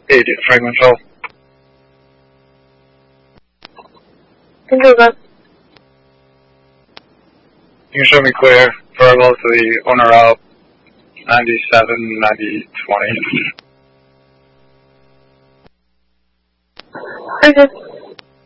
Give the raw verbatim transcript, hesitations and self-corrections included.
eighty to fragment fill. Can do that. You can show me clear, verbal to the owner out, ninety-seven, ninety, twenty. Okay.